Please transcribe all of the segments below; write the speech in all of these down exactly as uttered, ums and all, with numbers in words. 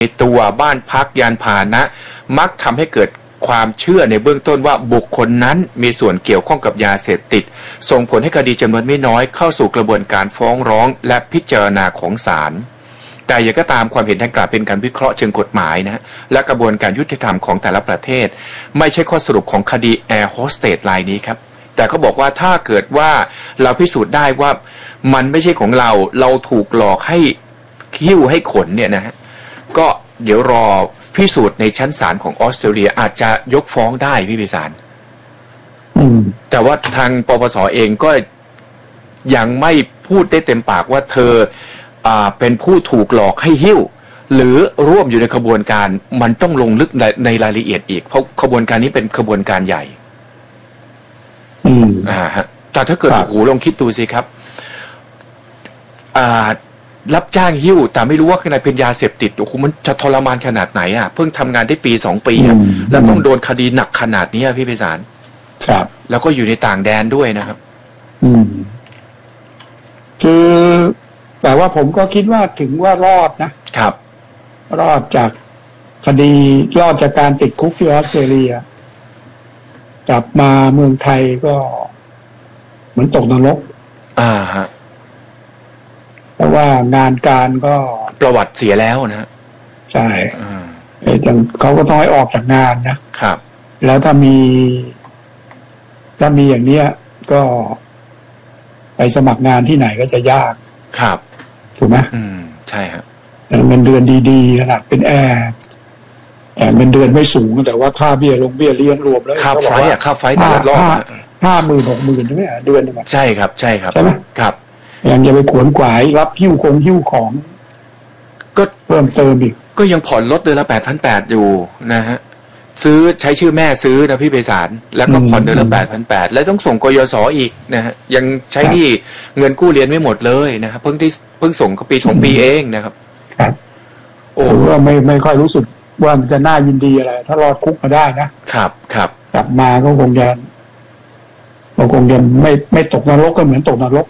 ตัวบ้านพักยานพาหนะมักทำให้เกิดความเชื่อในเบื้องต้นว่าบุคคลนั้นมีส่วนเกี่ยวข้องกับยาเสพติดส่งผลให้คดีจำนวนไม่น้อยเข้าสู่กระบวนการฟ้องร้องและพิจารณาของศาลแต่อย่างก็ตามความเห็นดังกล่าวเป็นการวิเคราะห์เชิงกฎหมายนะและกระบวนการยุติธรรมของแต่ละประเทศไม่ใช่ข้อสรุปของคดีแอร์โฮสเตสรายนี้ครับแต่เขาบอกว่าถ้าเกิดว่าเราพิสูจน์ได้ว่ามันไม่ใช่ของเราเราถูกหลอกให้คิ้วให้ขนเนี่ยนะฮะก็เดี๋ยวรอพิสูจน์ในชั้นศาลของออสเตรเลียอาจจะยกฟ้องได้พี่พิสารแต่ว่าทางปปส.เองก็ยังไม่พูดได้เต็มปากว่าเธออ่าเป็นผู้ถูกหลอกให้หิ้วหรือร่วมอยู่ในขบวนการมันต้องลงลึกในในรายละเอียดอีกเพราะขบวนการนี้เป็นขบวนการใหญ่อืมอ่าฮะแต่ถ้าเกิดโอ้โหลองคิดดูสิครับอ่ารับจ้างหิ้วแต่ไม่รู้ว่าข้างในเป็นยาเสพติดโอ้โหมันจะทรมานขนาดไหนอ่ะเพิ่งทำงานได้ปีสองปีอ่ะแล้วต้องโดนคดีหนักขนาดนี้พี่ไพศาลครับแล้วก็อยู่ในต่างแดนด้วยนะครับอืมคือแต่ว่าผมก็คิดว่าถึงว่ารอดนะครับรอดจากคดีรอดจากการติดคุกที่ออสเตรเลียกลับมาเมืองไทยก็เหมือนตกนรกอ่าฮะเพราะว่างานการก็ประวัติเสียแล้วนะใช่อย่างเขาก็ต้องให้ออกจากงานนะครับแล้วถ้ามีถ้ามีอย่างเนี้ยก็ไปสมัครงานที่ไหนก็จะยากครับถูกไหมอืมใช่ครับเงินเดือนดีๆขนาดเป็นแอร์แต่เงินเดือนไม่สูงแต่ว่าค่าเบี้ยลงเบี้ยเลี้ยงรวมแล้วค่าไฟอ่ะค่าไฟแต่ละรอบห้าหมื่นหกหมื่นใช่ไหมเดือนนึงใช่ครับใช่ครับใช่ไหมครับยังจะไปขวนขวายรับหิ้วคงหิ้วของก็เพิ่มเติมอีกก็ยังผ่อนรถเดือนละแปดพันแปดอยู่นะฮะซื้อใช้ชื่อแม่ซื้อนะพี่ไพศาลแล้วก็ผ่อนเดือนละแปดพันแปดแล้วต้องส่งกยศอีกนะฮะยังใช้หนี้เงินกู้เรียนไม่หมดเลยนะครับเพิ่งที่เพิ่งส่งก็ปีสองปีเองนะครับครับโอ้ก็ไม่ไม่ค่อยรู้สึกว่ามันจะน่ายินดีอะไรถ้ารอดคุกมาได้นะครับครับกลับมาก็คงจะก็คงจะไม่ไม่ตกนรกก็เหมือนตกนรก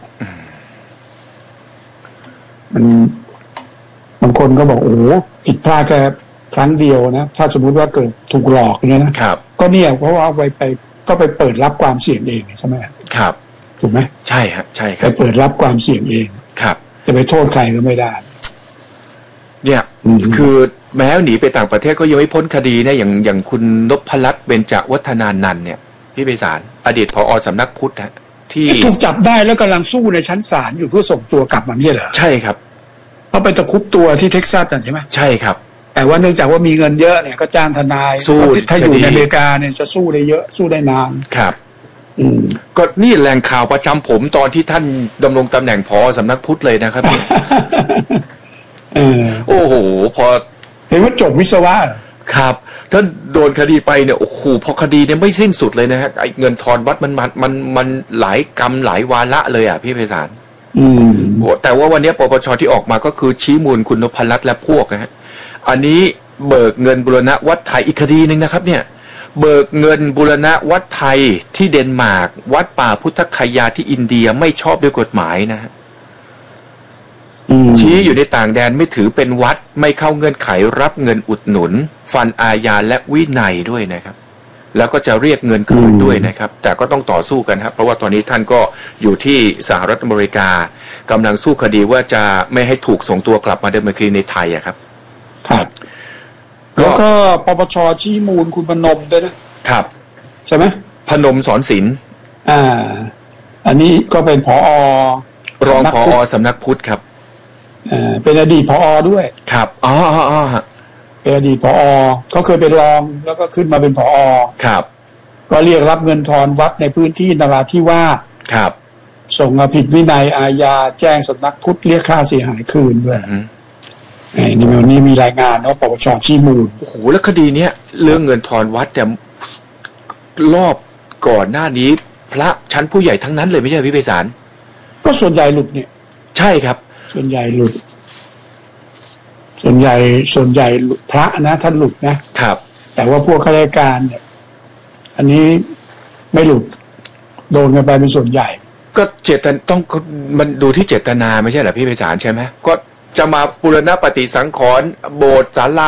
มันบางคนก็บอกโอ้โหผิดพลาดแค่ครั้งเดียวนะถ้าสมมุติว่าเกิดถูกหลอกอย่างนี้นะครับก็เนี่ยเพราะว่าไปไปก็ไปเปิดรับความเสี่ยงเองใช่ไหมครับถูกไหมใช่ครับใช่ครับไปเปิดรับความเสี่ยงเองครับจะไปโทษใครก็ไม่ได้เนี่ยคือแม้หนีไปต่างประเทศก็ยังไม่พ้นคดีนะอย่างอย่างคุณนพรัตน์เบญจวัฒนานันท์เนี่ยพี่ไพศาลอดีตผอ.สำนักพุทธนะที่ถูกจับได้แล้วกำลังสู้ในชั้นศาลอยู่เพื่อส่งตัวกลับมาไม่ใช่เหรอใช่ครับเขาไปตะคุบตัวที่เท็กซัสใช่ไหมใช่ครับแต่ว่าเนื่องจากว่ามีเงินเยอะเนี่ยก็จ้างทนายสู้ถ้าอยู่ในอเมริกาเนี่ยจะสู้ได้เยอะสู้ได้นานครับอืมก็นี่แหล่งข่าวประจำผมตอนที่ท่านดำรงตำแหน่งผอ.สำนักพุทธเลยนะครับเออโอ้โหพอเห็นว่าจบวิศวะครับถ้าโดนคดีไปเนี่ยโอ้โหพอคดีเนี่ยไม่สิ้นสุดเลยนะฮะไอ้เงินทอนวัดมันมันมันมันหลายกรรมหลายวาระเลยอ่ะพี่ไพศาลอืมแต่ว่าวันนี้ปปช.ที่ออกมาก็คือชี้มูลคุณนพรัตน์และพวกนะฮะอันนี้เบิกเงินบูรณะวัดไทยอีกคดีหนึ่งนะครับเนี่ยเบิกเงินบูรณะวัดไทยที่เดนมาร์กวัดป่าพุทธคยาที่อินเดียไม่ชอบด้วยกฎหมายนะฮะชี้อยู่ในต่างแดนไม่ถือเป็นวัดไม่เข้าเงื่อนไขรับเงินอุดหนุนฟันอาญาและวินัยด้วยนะครับแล้วก็จะเรียกเงินคืนด้วยนะครับแต่ก็ต้องต่อสู้กันครับเพราะว่าตอนนี้ท่านก็อยู่ที่สหรัฐอเมริกากำลังสู้คดีว่าจะไม่ให้ถูกส่งตัวกลับมาดำเนินคดีในไทยอะครับครับแล้วก็ปปช.ชี้มูลคุณพนมด้วยนะครับใช่ไหมพนมสอนศิลป์อ่าอันนี้ก็เป็นผอ. รองผอ.สำนักพุทธครับอ่าเป็นอดีตผอ.ด้วยครับอ๋ออ๋อเป็นอดีตผอ.เขาเคยเป็นรองแล้วก็ขึ้นมาเป็นผอ. ครับก็เรียกรับเงินทอนวัดในพื้นที่นราธิวาสครับส่งผิดวินัยอาญาแจ้งสำนักพุทธเรียกค่าเสียหายคืนด้วยไอ้นี่มันนี่มีรายงานเนาะปปช.ชี้มูลโอ้โหแล้วคดีเนี้ยเรื่องเงินทอนวัดแต่รอบก่อนหน้านี้พระชั้นผู้ใหญ่ทั้งนั้นเลยไม่ใช่พี่ไพศาลก็ส่วนใหญ่หลุดเนี่ยใช่ครับส่วนใหญ่หลุดส่วนใหญ่ส่วนใหญ่พระนะท่านหลุดนะครับแต่ว่าพวกข้าราชการเนี่ยอันนี้ไม่หลุดโดนกันไปเป็นส่วนใหญ่ก็เจตนาต้องมันดูที่เจตนาไม่ใช่เหรอพี่ไพศาลใช่ไหมก็จะมาบูรณะปฏิสังขรณ์โบสถ์ศาลา